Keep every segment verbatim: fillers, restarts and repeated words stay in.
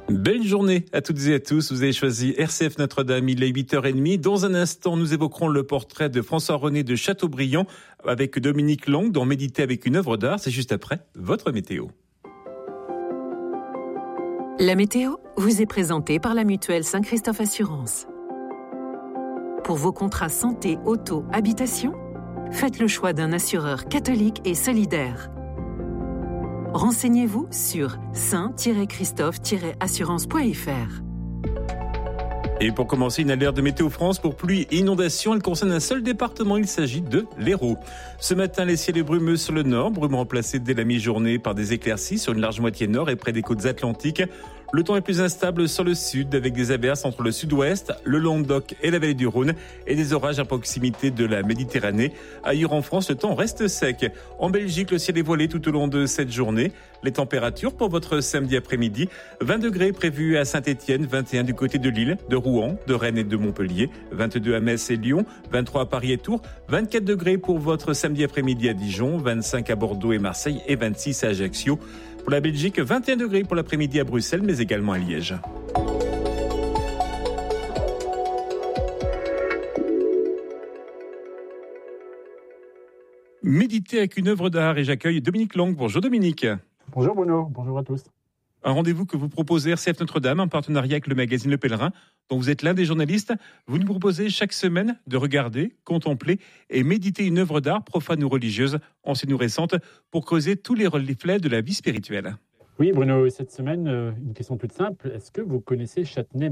Belle journée à toutes et à tous. Vous avez choisi R C F Notre-Dame. Il est huit heures trente. Dans un instant, nous évoquerons le portrait de François-René de Chateaubriand avec Dominique Lang dans Méditer avec une œuvre d'art. C'est juste après votre météo. La météo vous est présentée par la mutuelle Saint-Christophe Assurance. Pour vos contrats santé, auto, habitation, faites le choix d'un assureur catholique et solidaire. Renseignez-vous sur saint christophe assurance point f r. Et pour commencer, une alerte de Météo France pour pluie et inondation. Elle concerne un seul département, il s'agit de l'Hérault. Ce matin, les ciels est brumeux sur le nord, brume remplacée dès la mi-journée par des éclaircies sur une large moitié nord et près des côtes atlantiques. Le temps est plus instable sur le sud avec des averses entre le sud-ouest, le Languedoc et la vallée du Rhône et des orages à proximité de la Méditerranée. Ailleurs en France, le temps reste sec. En Belgique, le ciel est voilé tout au long de cette journée. Les températures pour votre samedi après-midi, vingt degrés prévus à Saint-Étienne, vingt et un du côté de Lille, de Rouen, de Rennes et de Montpellier, vingt-deux à Metz et Lyon, vingt-trois à Paris et Tours, vingt-quatre degrés pour votre samedi après-midi à Dijon, vingt-cinq à Bordeaux et Marseille et vingt-six à Ajaccio. Pour la Belgique, vingt et un degrés pour l'après-midi à Bruxelles, mais également à Liège. Méditer avec une œuvre d'art et j'accueille Dominique Lang. Bonjour Dominique. Bonjour Bruno, bonjour à tous. Un rendez-vous que vous proposez R C F Notre-Dame en partenariat avec le magazine Le Pèlerin, dont vous êtes l'un des journalistes. Vous nous proposez chaque semaine de regarder, contempler et méditer une œuvre d'art profane ou religieuse, ancienne ou récente, pour creuser tous les reflets de la vie spirituelle. Oui Bruno, cette semaine, une question toute simple. Est-ce que vous connaissez Châtenay-Malabry ?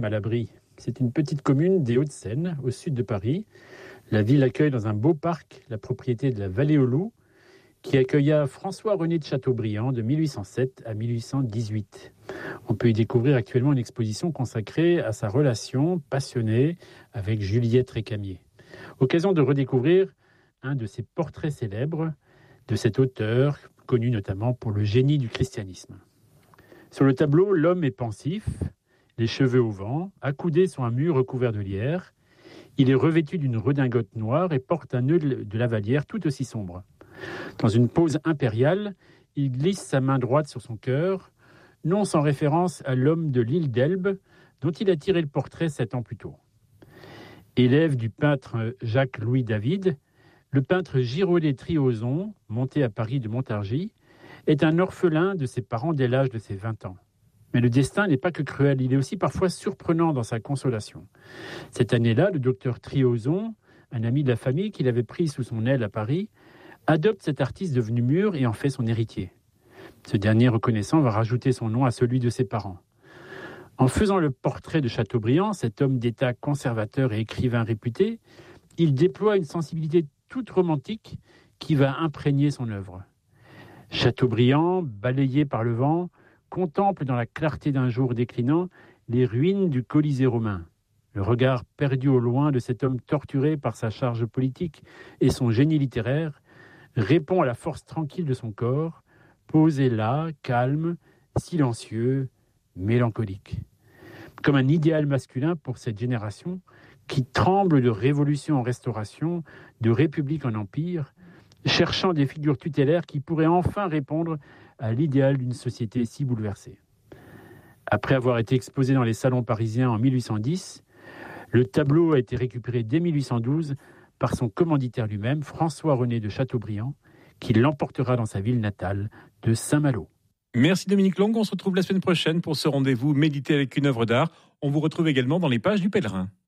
C'est une petite commune des Hauts-de-Seine, au sud de Paris. La ville accueille dans un beau parc la propriété de la Vallée aux Loups, qui accueilla François-René de Chateaubriand de mille huit cent sept à mille huit cent dix-huit. On peut y découvrir actuellement une exposition consacrée à sa relation passionnée avec Juliette Récamier. Occasion de redécouvrir un de ses portraits célèbres de cet auteur, connu notamment pour le génie du christianisme. Sur le tableau, l'homme est pensif, les cheveux au vent, accoudé sur un mur recouvert de lierre. Il est revêtu d'une redingote noire et porte un nœud de lavalière tout aussi sombre. Dans une pose impériale, il glisse sa main droite sur son cœur, non sans référence à l'homme de l'île d'Elbe, dont il a tiré le portrait sept ans plus tôt. Élève du peintre Jacques-Louis David, le peintre Girodet Triozon, monté à Paris de Montargis, est un orphelin de ses parents dès l'âge de ses vingt ans. Mais le destin n'est pas que cruel, il est aussi parfois surprenant dans sa consolation. Cette année-là, le docteur Triozon, un ami de la famille qu'il avait pris sous son aile à Paris, adopte cet artiste devenu mûr et en fait son héritier. Ce dernier, reconnaissant, va rajouter son nom à celui de ses parents. En faisant le portrait de Chateaubriand, cet homme d'État conservateur et écrivain réputé, il déploie une sensibilité toute romantique qui va imprégner son œuvre. Chateaubriand, balayé par le vent, contemple dans la clarté d'un jour déclinant les ruines du Colisée romain. Le regard perdu au loin de cet homme torturé par sa charge politique et son génie littéraire répond à la force tranquille de son corps, posé là, calme, silencieux, mélancolique. Comme un idéal masculin pour cette génération qui tremble de révolution en restauration, de république en empire, cherchant des figures tutélaires qui pourraient enfin répondre à l'idéal d'une société si bouleversée. Après avoir été exposé dans les salons parisiens en mille huit cent dix, le tableau a été récupéré dès mille huit cent douze par son commanditaire lui-même, François-René de Chateaubriand, qui l'emportera dans sa ville natale de Saint-Malo. Merci Dominique Lang, on se retrouve la semaine prochaine pour ce rendez-vous Méditer avec une œuvre d'art. On vous retrouve également dans les pages du Pèlerin.